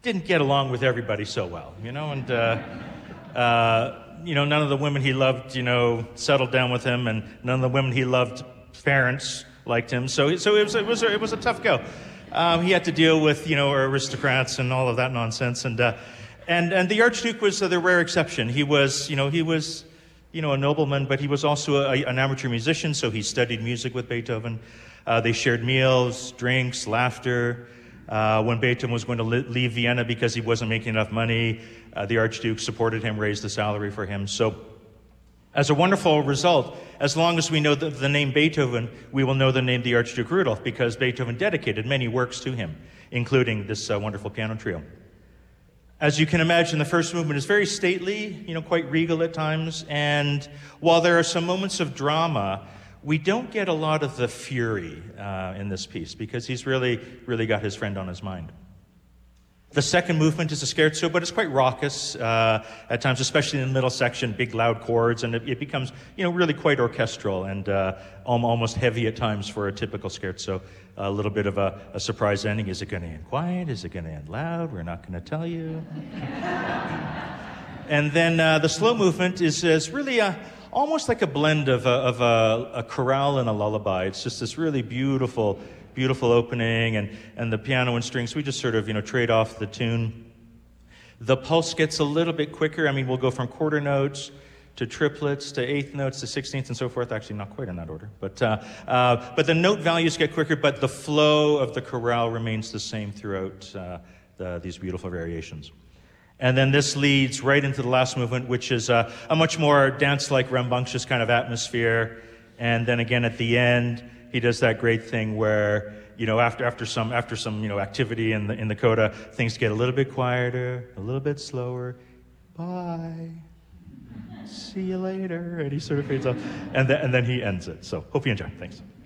didn't get along with everybody so well, and none of the women he loved, settled down with him, and none of the women he loved, parents liked him. So it was a tough go. He had to deal with, aristocrats and all of that nonsense, and the Archduke was the rare exception. He was a nobleman, but he was also an amateur musician, so he studied music with Beethoven. They shared meals, drinks, laughter. When Beethoven was going to leave Vienna because he wasn't making enough money, the Archduke supported him, raised the salary for him. So, as a wonderful result, as long as we know the name Beethoven, we will know the name the Archduke Rudolph, because Beethoven dedicated many works to him, including this wonderful piano trio. As you can imagine, the first movement is very stately, quite regal at times, and while there are some moments of drama, we don't get a lot of the fury in this piece, because he's really got his friend on his mind. The second movement is a scherzo, but it's quite raucous at times, especially in the middle section, big loud chords, and it becomes, really quite orchestral and almost heavy at times for a typical scherzo. A little bit of a surprise ending. Is it going to end quiet? Is it going to end loud? We're not going to tell you. And then the slow movement is really almost like a blend of a chorale and a lullaby. It's just this really beautiful opening, and the piano and strings, we just sort of, trade off the tune. The pulse gets a little bit quicker. I mean, we'll go from quarter notes to triplets to eighth notes to 16ths and so forth. Actually, not quite in that order. But the note values get quicker, but the flow of the chorale remains the same throughout these beautiful variations. And then this leads right into the last movement, which is a much more dance-like, rambunctious kind of atmosphere. And then again at the end, he does that great thing where, after some activity in the coda, things get a little bit quieter, a little bit slower. Bye. See you later. And he sort of fades off. And then he ends it. So hope you enjoy. Thanks.